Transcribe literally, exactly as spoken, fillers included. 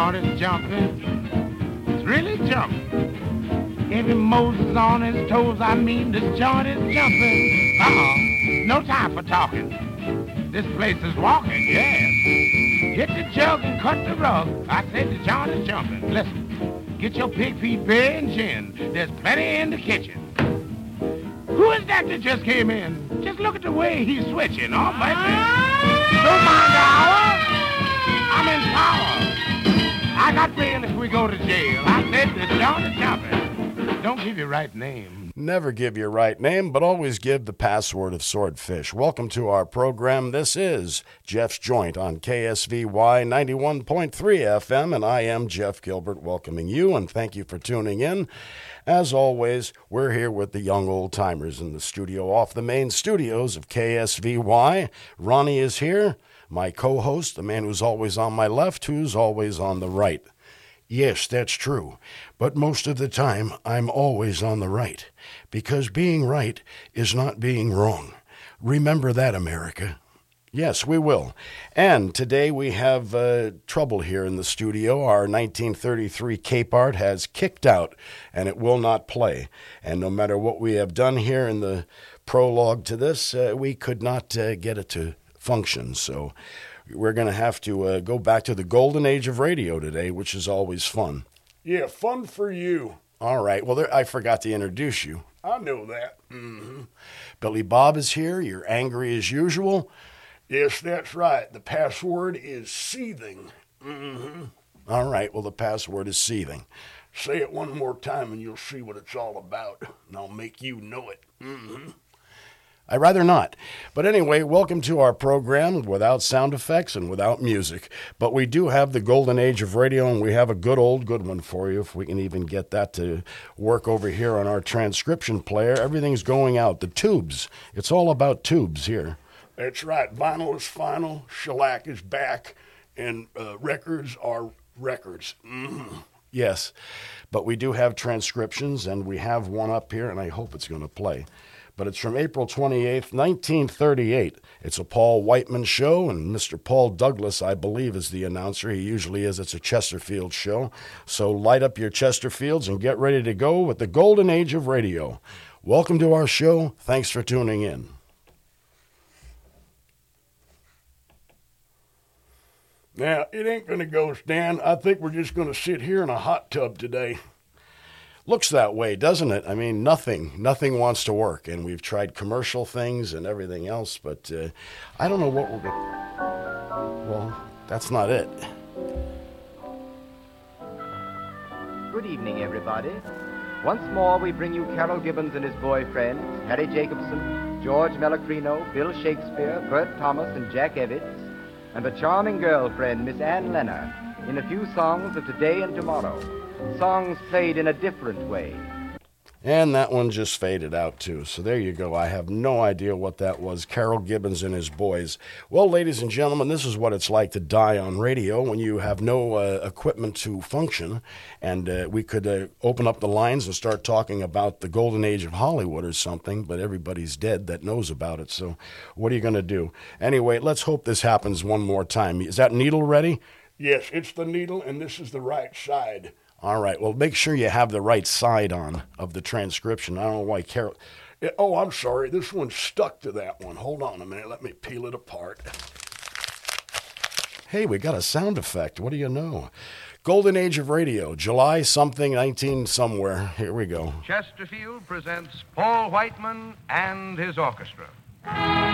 joint is jumping. It's really jumping. Every Moses on his toes, I mean this joint is jumping. Uh-uh, no time for talking. This place is walking, yes. Hit the jug and cut the rug. I said the joint is jumping. Listen, get your pig feet beer and gin. There's plenty in the kitchen. Who is that that just came in? Just look at the way he's switching. Oh, baby. Don't mind the hour. I'm in power. I got bail if we go to jail. I said the joint is jumping. Don't give your right name. Never give your right name, but always give the password of Swordfish. Welcome to our program. This is Jeff's Joint on K S V Y ninety-one point three F M, and I am Jeff Gilbert welcoming you, and thank you for tuning in. As always, we're here with the young old-timers in the studio off the main studios of K S V Y. Ronnie is here, my co-host, the man who's always on my left, who's always on the right. Yes, that's true, but most of the time, I'm always on the right, because being right is not being wrong. Remember that, America. Yes, we will. And today we have uh, trouble here in the studio. Our nineteen thirty-three Cape Art has kicked out, and it will not play. And no matter what we have done here in the prologue to this, uh, we could not uh, get it to function. So we're going to have to uh, go back to the golden age of radio today, which is always fun. Yeah, fun for you. All right. Well, there, I forgot to introduce you. I know that. Mm-hmm. Billy Bob is here. You're angry as usual. Yes, that's right. The password is seething. Mm-hmm. All right. Well, the password is seething. Say it one more time and you'll see what it's all about. And I'll make you know it. Mm-hmm. I'd rather not. But anyway, welcome to our program without sound effects and without music. But we do have the golden age of radio, and we have a good old good one for you, if we can even get that to work over here on our transcription player. Everything's going out. The tubes. It's all about tubes here. That's right. Vinyl is final. Shellac is back. And uh, records are records. Mm-hmm. Yes. But we do have transcriptions, and we have one up here, and I hope it's going to play. But it's from April twenty-eighth, nineteen thirty-eight. It's a Paul Whiteman show, and Mister Paul Douglas, I believe, is the announcer. He usually is. It's a Chesterfield show. So light up your Chesterfields and get ready to go with the golden age of radio. Welcome to our show. Thanks for tuning in. Now, it ain't going to go, Stan. I think we're just going to sit here in a hot tub today. Looks that way, doesn't it? I mean, nothing, nothing wants to work, and we've tried commercial things and everything else, but uh, I don't know what we're going to... Well, that's not it. Good evening, everybody. Once more, we bring you Carol Gibbons and his boyfriends, Harry Jacobson, George Melocrino, Bill Shakespeare, Bert Thomas, and Jack Evitts, and a charming girlfriend, Miss Ann Lenner, in a few songs of today and tomorrow. Songs played in a different way. And that one just faded out, too. So there you go. I have no idea what that was. Carol Gibbons and his boys. Well, ladies and gentlemen, this is what it's like to die on radio when you have no uh, equipment to function. And uh, we could uh, open up the lines and start talking about the golden age of Hollywood or something, but everybody's dead that knows about it. So what are you going to do? Anyway, let's hope this happens one more time. Is that needle ready? Yes, it's the needle, and this is the right side. All right. Well, make sure you have the right side on of the transcription. I don't know why Carol... Oh, I'm sorry. This one's stuck to that one. Hold on a minute. Let me peel it apart. Hey, we got a sound effect. What do you know? Golden Age of Radio, July something, nineteen somewhere. Here we go. Chesterfield presents Paul Whiteman and his orchestra.